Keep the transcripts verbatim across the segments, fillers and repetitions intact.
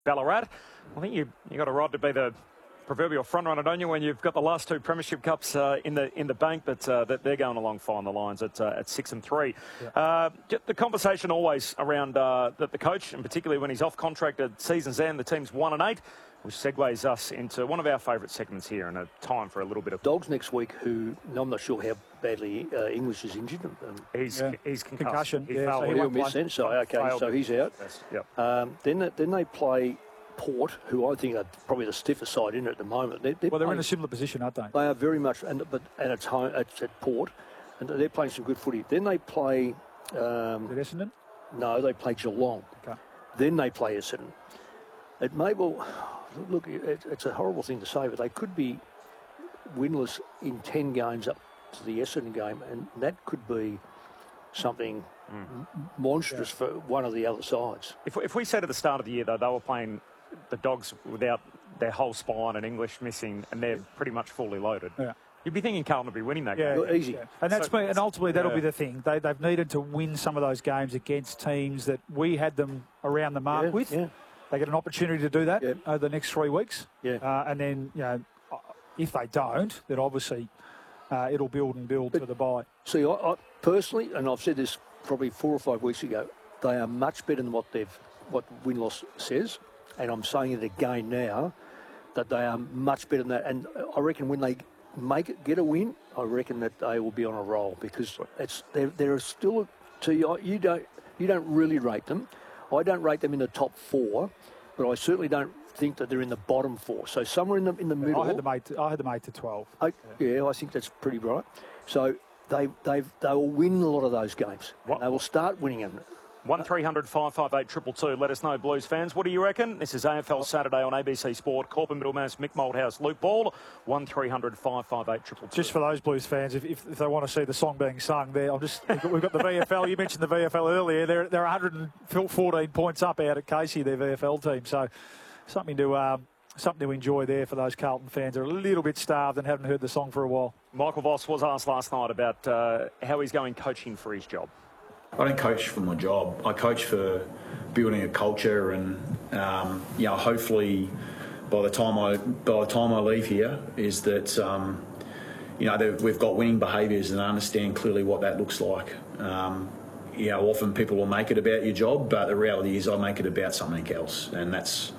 Ballarat. I think you you got a right to be the proverbial front runner, don't you, when you've got the last two premiership cups uh, in the in the bank, but uh, that they're going along fine. The Lions at uh, at six and three. Yeah. Uh, the conversation always around uh, the, the coach, and particularly when he's off contract at season's end, the team's one and eight, which segues us into one of our favourite segments here, and a time for a little bit of Dogs next week. Who I'm not sure how badly uh, English is injured. Um, he's yeah. he's concussed. concussion. He yeah, failed. so he he'll won't miss play. then. So okay, Failed. so he's out. Yep. Um, then then they play Port, who I think are probably the stiffest side in at the moment. They're, they're Well, they're playing, in a similar position, aren't they? They are very much, and but and it's home, it's at Port, and they're playing some good footy. Then they play. Um, Is it Essendon? no, they play Geelong. Okay. Then they play Essendon. It may well look. It, it's a horrible thing to say, but they could be winless in ten games up to the Essendon game, and that could be something mm. monstrous yeah. for one of the other sides. If, if we said at the start of the year, though, they were playing the Dogs without their whole spine and English missing, and they're pretty much fully loaded, yeah. you'd be thinking Carlton would be winning that yeah, game. Yeah, easy. Yeah. And that's so, and ultimately that'll yeah. be the thing. They, they've needed to win some of those games against teams that we had them around the mark yeah, with. Yeah. They get an opportunity to do that yeah. over the next three weeks. Yeah. Uh, and then, you know, if they don't, then obviously uh, it'll build and build but, to the bye. See, I, I personally, and I've said this probably four or five weeks ago, they are much better than what they've what win-loss says. And I'm saying it again now, that they are much better than that. And I reckon when they make it, get a win, I reckon that they will be on a roll, because it's they're, they're still to you. You don't you don't really rate them. I don't rate them in the top four, but I certainly don't think that they're in the bottom four. So somewhere in the in the Yeah, middle. I had them eight. To, I had them eight to twelve. I, yeah. yeah, I think that's pretty right. So they they they will win a lot of those games. They will start winning them. one three hundred five five eight two two two. Let us know, Blues fans. What do you reckon? This is A F L Saturday on A B C Sport. Corporate Middlemas, Mick Moldhouse, Luke Ball. one three hundred five five eight two two two. Just for those Blues fans, if, if, if they want to see the song being sung there, I'm just we've got, we've got the V F L. You mentioned the V F L earlier. They're they're one hundred fourteen points up out at Casey, their V F L team. So something to um, something to enjoy there for those Carlton fans. They're a little bit starved and haven't heard the song for a while. Michael Voss was asked last night about uh, how he's going coaching for his job. I don't coach for my job. I coach for building a culture, and um, you know, hopefully, by the time I by the time I leave here, is that um, you know we've got winning behaviours and I understand clearly what that looks like. Um, you know, often people will make it about your job, but the reality is I make it about something else, and that's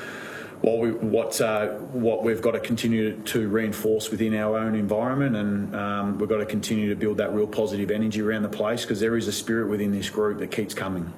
what we what uh, what we've got to continue to reinforce within our own environment, and um, we've got to continue to build that real positive energy around the place, because there is a spirit within this group that keeps coming.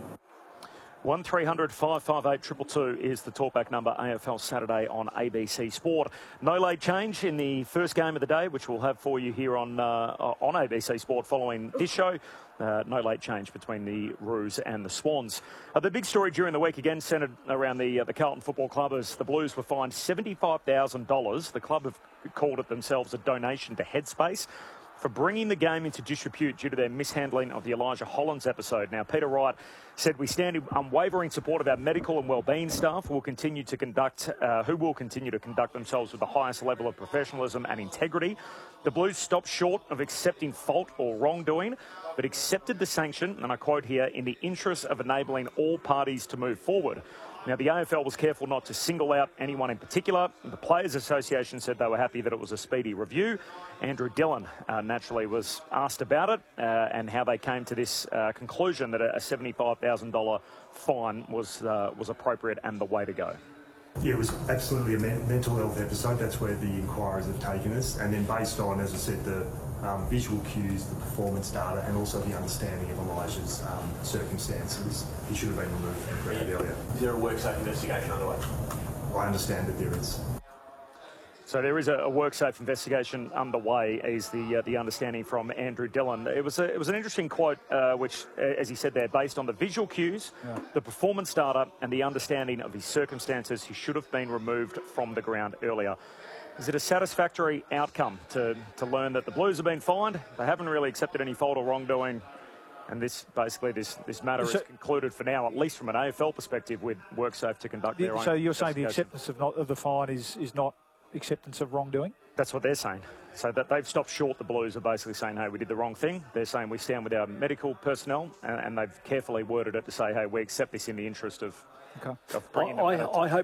one three hundred five five eight two two two is the talkback number. A F L Saturday on A B C Sport. No late change in the first game of the day, which we'll have for you here on uh, on A B C Sport following this show. Uh, no late change between the Roos and the Swans. Uh, the big story during the week, again centred around the uh, the Carlton Football Club, is the Blues were fined seventy-five thousand dollars. The club have called it themselves a donation to Headspace for bringing the game into disrepute due to their mishandling of the Elijah Hollins episode. Now, Peter Wright said, "We stand in unwavering support of our medical and wellbeing staff who will continue to conduct, uh, who will continue to conduct themselves with the highest level of professionalism and integrity. The Blues stopped short of accepting fault or wrongdoing, but accepted the sanction," and I quote here, "in the interest of enabling all parties to move forward." Now, the A F L was careful not to single out anyone in particular. The Players Association said they were happy that it was a speedy review. Andrew Dillon uh, naturally was asked about it uh, and how they came to this uh, conclusion that a seventy-five thousand dollars fine was uh, was appropriate and the way to go. Yeah, it was absolutely a men- mental health episode. That's where the inquiries have taken us. And then based on, as I said, the um, visual cues, the performance data, and also the understanding of Elijah's um, circumstances, he should have been removed from the ground earlier. Is there a work-safe investigation underway? I understand that there is. So there is a, a WorkSafe investigation underway, is the uh, the understanding from Andrew Dillon. It was a, it was an interesting quote, uh, which, uh, as he said there, based on the visual cues, yeah. the performance data, and the understanding of his circumstances, he should have been removed from the ground earlier. Is it a satisfactory outcome to to learn that the Blues have been fined? They haven't really accepted any fault or wrongdoing, and this basically this this matter so, is concluded for now, at least from an A F L perspective, with WorkSafe to conduct the, their own. So you're saying the acceptance of, not, of the fine is is not acceptance of wrongdoing? That's what they're saying. So that they've stopped short. The Blues are basically saying, hey, we did the wrong thing. They're saying we stand with our medical personnel, and, and they've carefully worded it to say, hey, we accept this in the interest of Okay. of I, bringing them I, out. I hope